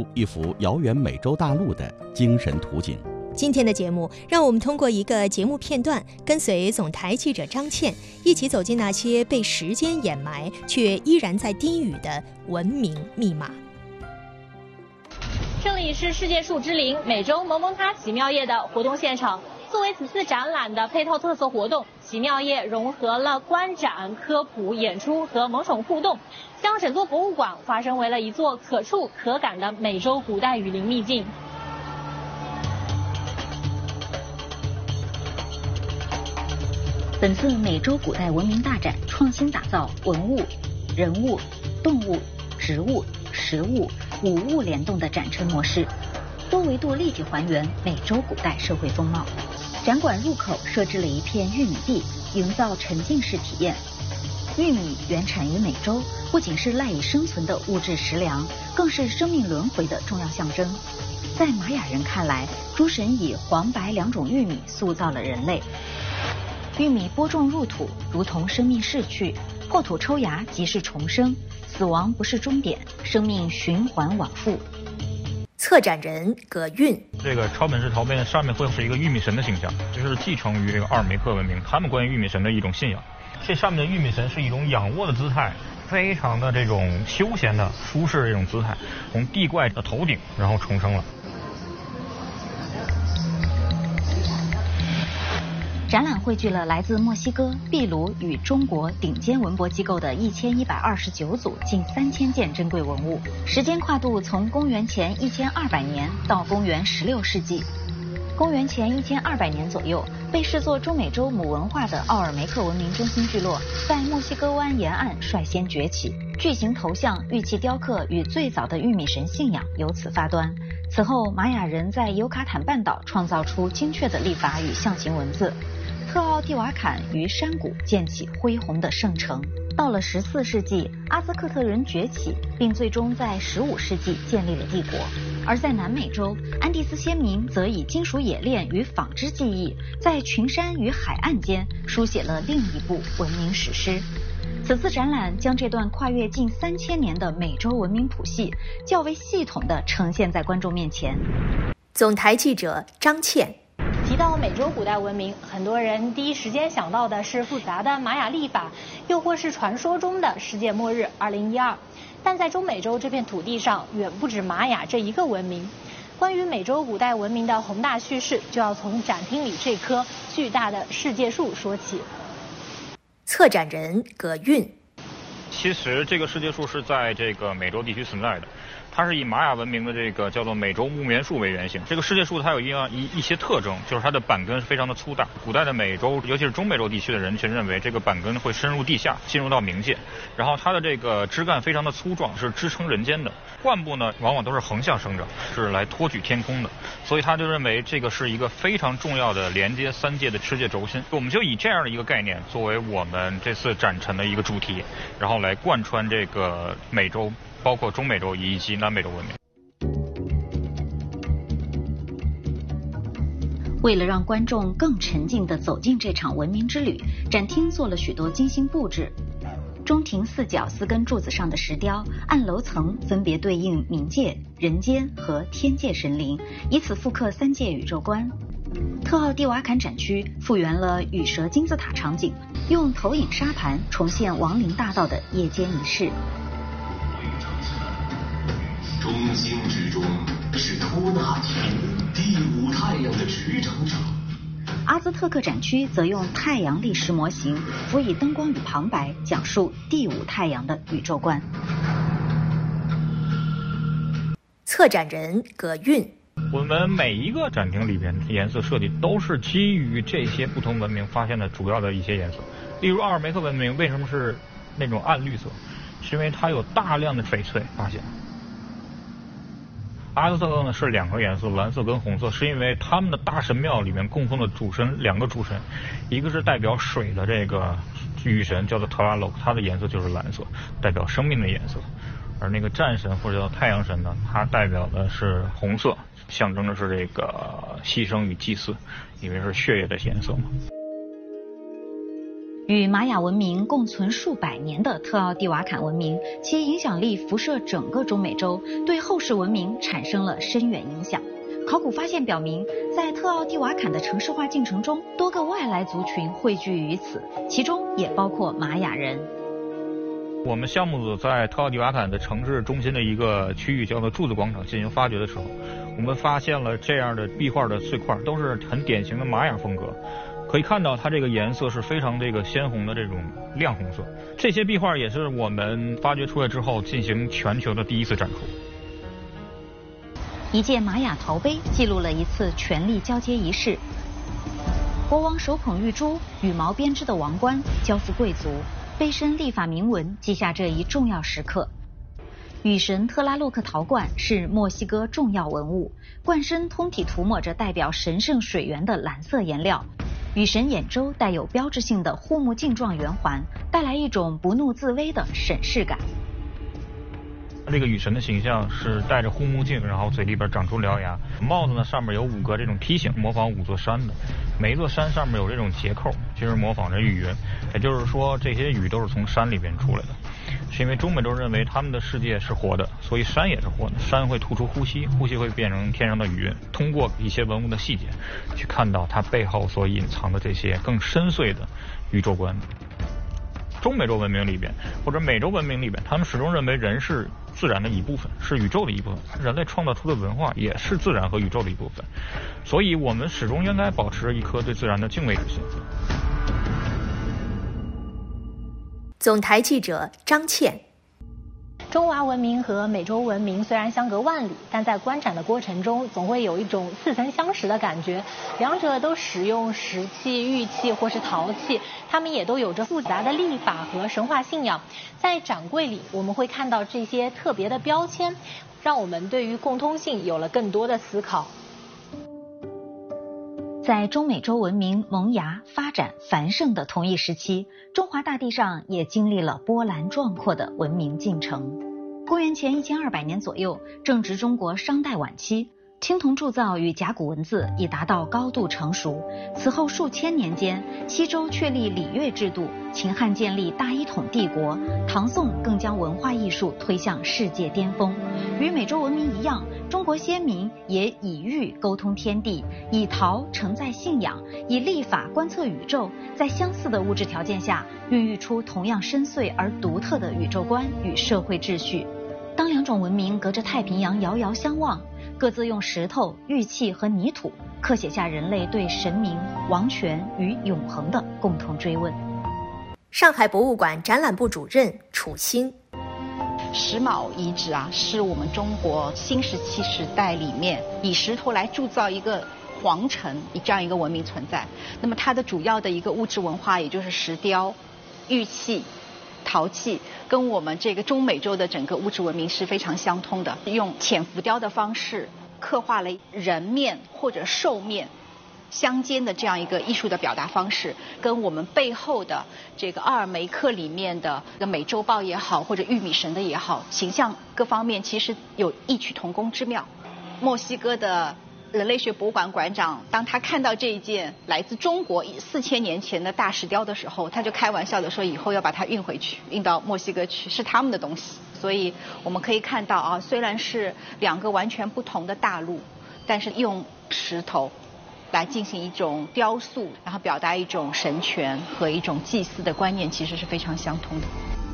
出一幅遥远美洲大陆的精神图景。 今天的节目，让我们通过一个节目片段，跟随总台记者张倩，一起走进那些被时间掩埋却依然在低语的文明密码。 这里是世界树之林美洲萌萌哒奇妙夜的活动现场。作为此次展览的配套特色活动，奇妙夜融合了观展、科普、演出和萌宠互动，将整座博物馆化身为了一座可触可感的美洲古代雨林秘境。 本次美洲古代文明大展创新打造文物、人物、动物、植物、食物5物联动的展陈模式，多维度立体还原美洲古代社会风貌。展馆入口设置了一片玉米地，营造沉浸式体验。玉米原产于美洲，不仅是赖以生存的物质食粮，更是生命轮回的重要象征。在玛雅人看来，诸神以黄白2种玉米塑造了人类。玉米播种入土，如同生命逝去，破土抽芽即是重生，死亡不是终点，生命循环往复。 策展人葛韵， 这个超本式陶片上面会是一个玉米神的形象，就是继承于这个阿尔梅克文明他们关于玉米神的一种信仰。这上面的玉米神是一种仰卧的姿态，非常的这种休闲的舒适的这种姿态，从地怪的头顶然后重生了。 展览汇聚了来自墨西哥、秘鲁与中国顶尖文博机构的1129组近3000件珍贵文物，时间跨度从公元前1200年到公元16世纪。公元前1200年左右，被视作中美洲母文化的奥尔梅克文明中心聚落，在墨西哥湾沿岸率先崛起，巨型头像、玉器雕刻与最早的玉米神信仰由此发端。此后，玛雅人在尤卡坦半岛创造出精确的历法与象形文字。特奥蒂瓦坎于山谷建起恢宏的圣城。到了14世纪，阿兹克特人崛起，并最终在15世纪建立了帝国。而在南美洲，安第斯先民则以金属冶炼与纺织技艺，在群山与海岸间书写了另一部文明史诗。此次展览将这段跨越近3000年的美洲文明谱系较为系统地呈现在观众面前。 总台记者张倩。 提到美洲古代文明，很多人第一时间想到的是复杂的玛雅历法，又或是传说中的世界末日2012。但在中美洲这片土地上，远不止玛雅这一个文明。关于美洲古代文明的宏大叙事，就要从展厅里这棵巨大的世界树说起。 策展人葛韵， 其实这个世界树是在这个美洲地区存在的。它是以玛雅文明的这个叫做美洲木棉树为原型。这个世界树它有一些特征，就是它的板根非常的粗大。古代的美洲，尤其是中美洲地区的人群认为这个板根会深入地下，进入到冥界。然后它的这个枝干非常的粗壮，是支撑人间的。冠部呢，往往都是横向生长，是来托举天空的。所以他就认为这个是一个非常重要的连接3界的世界轴心。我们就以这样的一个概念作为我们这次展陈的一个主题，然后来贯穿这个美洲，包括中美洲以及南美洲文明。 为了让观众更沉浸地走进这场文明之旅，展厅做了许多精心布置。中庭4角4根柱子上的石雕，按楼层分别对应冥界、人间和天界神灵，以此复刻3界宇宙观。特奥蒂瓦坎展区复原了羽蛇金字塔场景，用投影沙盘重现亡灵大道的夜间仪式。 中心之中是托纳提第5太阳的执掌者。 阿兹特克展区则用太阳历史模型辅以灯光与旁白，讲述第5太阳的宇宙观。 策展人葛韵， 我们每一个展厅里边的颜色设计都是基于这些不同文明发现的主要的一些颜色。例如奥尔梅克文明为什么是那种暗绿色，是因为它有大量的翡翠发现。阿兹特克呢是2个颜色，蓝色跟红色，是因为他们的大神庙里面供奉的主神2个主神，一个是代表水的这个雨神叫做特拉洛，它的颜色就是蓝色，代表生命的颜色。而那个战神或者叫太阳神呢，它代表的是红色，象征的是这个牺牲与祭祀，因为是血液的颜色嘛。 与玛雅文明共存数百年的特奥蒂瓦坎文明，其影响力辐射整个中美洲，对后世文明产生了深远影响。考古发现表明，在特奥蒂瓦坎的城市化进程中，多个外来族群汇聚于此，其中也包括玛雅人。 我们项目组在特奥蒂瓦坎的城市中心的一个区域叫做柱子广场进行发掘的时候，我们发现了这样的壁画的碎块，都是很典型的玛雅风格。可以看到它这个颜色是非常鲜红的这种亮红色。这些壁画也是我们发掘出来之后进行全球的第一次展出。 一件玛雅陶碑记录了一次权力交接仪式，国王手捧玉珠，羽毛编织的王冠交付贵族，碑身历法铭文记下这一重要时刻。雨神特拉洛克陶罐是墨西哥重要文物，罐身通体涂抹着代表神圣水源的蓝色颜料，雨神眼周带有标志性的护目镜状圆环，带来一种不怒自威的审视感。 这个雨神的形象是戴着护目镜，然后嘴里边长出獠牙，帽子呢上面有5个这种梯形，模仿5座山的，每一座山上面有这种结扣，就是模仿着雨云，也就是说这些雨都是从山里边出来的。是因为中美洲认为他们的世界是活的，所以山也是活的，山会吐出呼吸，呼吸会变成天上的雨云，通过一些文物的细节去看到它背后所隐藏的这些更深邃的宇宙观。中美洲文明里边或者美洲文明里边，他们始终认为人是自然的一部分，是宇宙的一部分，人类创造出的文化也是自然和宇宙的一部分，所以我们始终应该保持一颗对自然的敬畏之心。 总台记者张倩。 中华文明和美洲文明虽然相隔万里，但在观展的过程中，总会有一种似曾相识的感觉。两者都使用石器、玉器或是陶器，它们也都有着复杂的历法和神话信仰。在展柜里，我们会看到这些特别的标签，让我们对于共通性有了更多的思考。 在中美洲文明萌芽、发展、繁盛的同一时期，中华大地上也经历了波澜壮阔的文明进程。公元前1200年左右，正值中国商代晚期，青铜铸造与甲骨文字已达到高度成熟。此后数千年间，西周确立礼乐制度，秦汉建立大一统帝国，唐宋更将文化艺术推向世界巅峰。与美洲文明一样，中国先民也以玉沟通天地，以陶承载信仰，以历法观测宇宙，在相似的物质条件下，孕育出同样深邃而独特的宇宙观与社会秩序。当两种文明隔着太平洋遥遥相望，各自用石头、玉器和泥土刻写下人类对神明、王权与永恒的共同追问。 上海博物馆展览部主任楚欣。 石卯遗址啊，是我们中国新石器时代里面以石头来铸造一个皇城这样一个文明存在。那么它的主要的一个物质文化，也就是石雕、玉器、陶器，跟我们这个中美洲的整个物质文明是非常相通的。用浅浮雕的方式刻画了人面或者兽面相间的这样一个艺术的表达方式，跟我们背后的这个奥尔梅克里面的美洲豹也好，或者玉米神的也好，形象各方面其实有异曲同工之妙。墨西哥的人类学博物馆馆长，当他看到这一件来自中国4000年前的大石雕的时候，他就开玩笑的说，以后要把它运回去，运到墨西哥去，是他们的东西。所以我们可以看到啊，虽然是两个完全不同的大陆，但是用石头来进行一种雕塑，然后表达一种神权和一种祭祀的观念，其实是非常相通的。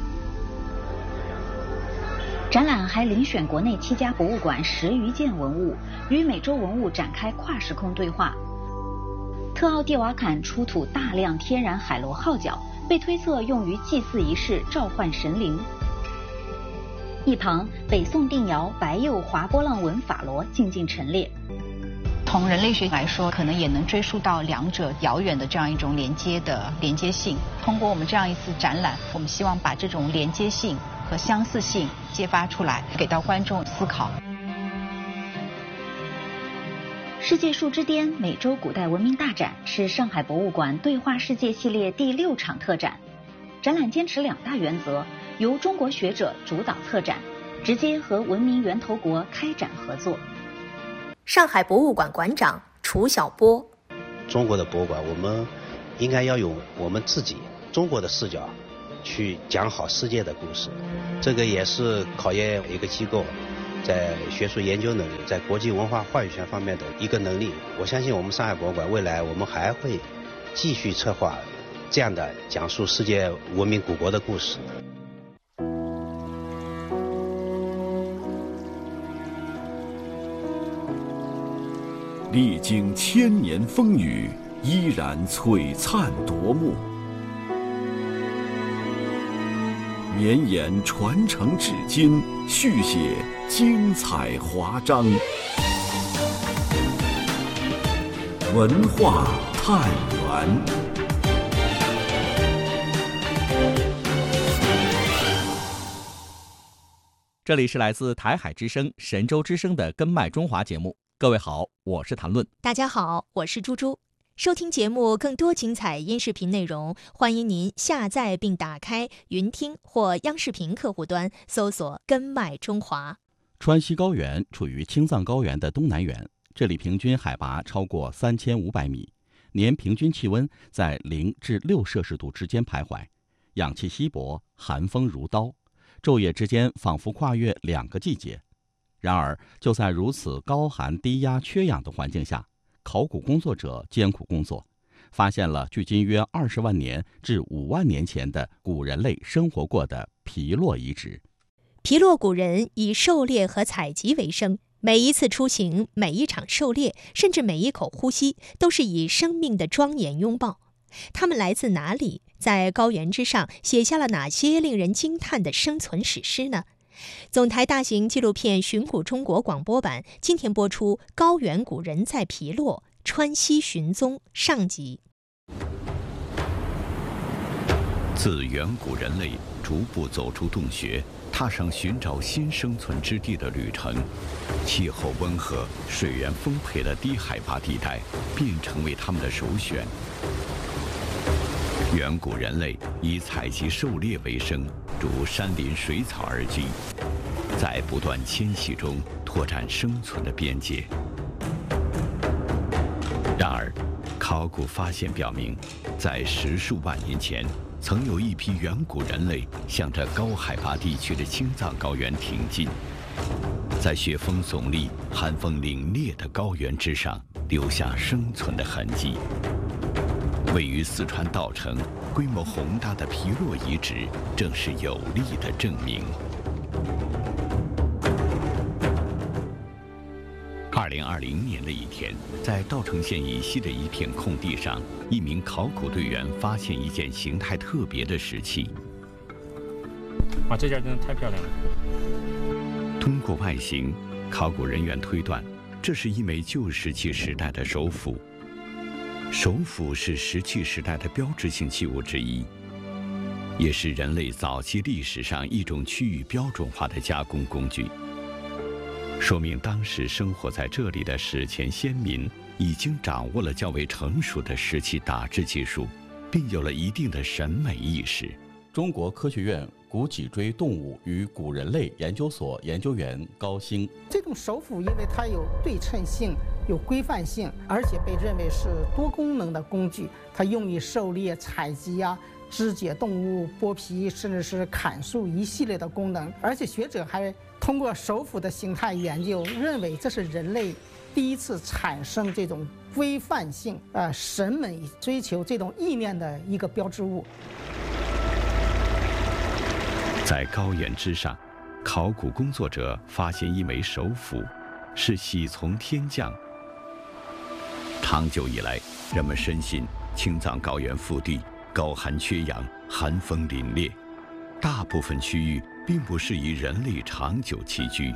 展览还遴选国内7家博物馆10余件文物，与美洲文物展开跨时空对话。特奥蒂瓦坎出土大量天然海螺号角，被推测用于祭祀仪式召唤神灵。一旁，北宋定窑白釉滑波浪纹法螺静静陈列。 从人类学来说，可能也能追溯到两者遥远的这样一种连接性。通过我们这样一次展览，我们希望把这种连接性和相似性揭发出来，给到观众思考。 世界树之巅美洲古代文明大展是上海博物馆对话世界系列第6场特展。展览坚持2大原则，由中国学者主导策展，直接和文明源头国开展合作。 上海博物馆馆长楚晓波。 中国的博物馆，我们应该要用我们自己中国的视角去讲好世界的故事。这个也是考验一个机构在学术研究能力，在国际文化话语权方面的一个能力。我相信我们上海博物馆未来我们还会继续策划这样的讲述世界文明古国的故事。 历经千年风雨，依然璀璨夺目，绵延传承至今，续写精彩华章。文化探源。 这里是来自台海之声、神州之声的《根脉中华》节目。各位好，我是谭论。 大家好，我是猪猪。收听节目更多精彩音视频内容，欢迎您下载并打开云听或央视频客户端，搜索“根脉中华”。 川西高原处于青藏高原的东南缘，这里平均海拔超过3500米，年平均气温在0至6摄氏度之间徘徊，氧气稀薄，寒风如刀，昼夜之间仿佛跨越2个季节。然而，就在如此高寒、低压、缺氧的环境下，考古工作者艰苦工作，发现了距今约20万年至5万年前的古人类生活过的皮洛遗址。 皮洛古人以狩猎和采集为生，每一次出行、每一场狩猎，甚至每一口呼吸，都是以生命的庄严拥抱。他们来自哪里？在高原之上写下了哪些令人惊叹的生存史诗呢？总台大型纪录片《寻古中国》广播版今天播出《高原古人在皮洛：川西寻踪》上集。 自远古人类逐步走出洞穴，踏上寻找新生存之地的旅程，气候温和、水源丰沛的低海拔地带便成为他们的首选。远古人类以采集狩猎为生，逐山林水草而居，在不断迁徙中拓展生存的边界。然而，考古发现表明，在10数万年前，曾有一批远古人类向着高海拔地区的青藏高原挺进，在雪峰耸立、寒风凛冽的高原之上留下生存的痕迹。位于四川稻城、规模宏大的皮洛遗址，正是有力的证明。2020年的一天，在稻城县以西的一片空地上，一名考古队员发现一件形态特别的石器。 哇，这件真的太漂亮了！ 通过外形，考古人员推断，这是一枚旧石器时代的首斧。首斧是石器时代的标志性器物之一，也是人类早期历史上一种区域标准化的加工工具，说明当时生活在这里的史前先民已经掌握了较为成熟的石器打制技术，并有了一定的审美意识。 中国科学院古脊椎动物与古人类研究所研究员高兴， 这种首斧因为它有对称性、有规范性，而且被认为是多功能的工具，它用于狩猎、采集肢解动物、剥皮，甚至是砍树一系列的功能。而且学者还通过首斧的形态研究，认为这是人类第一次产生这种规范性、审美追求这种意念的一个标志物。 在高原之上，考古工作者发现一枚首斧，是喜从天降。长久以来，人们深信青藏高原腹地高寒缺氧，寒风凛冽，大部分区域并不适宜人类长久栖居。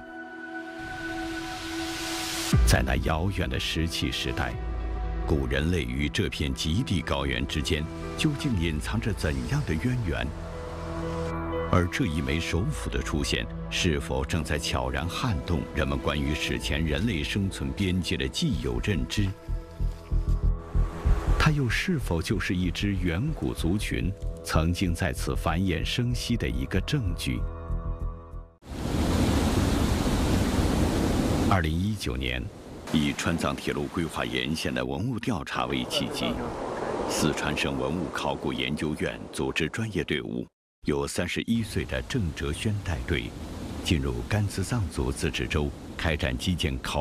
在那遥远的石器时代，古人类与这片极地高原之间究竟隐藏着怎样的渊源？而这一枚首斧的出现，是否正在悄然撼动人们关于史前人类生存边界的既有认知？它又是否就是一支远古族群曾经在此繁衍生息的一个证据？2019年，以川藏铁路规划沿线的文物调查为契机， 四川省文物考古研究院组织专业队伍，由31岁的郑哲轩带队，进入甘孜藏族自治州开展基建考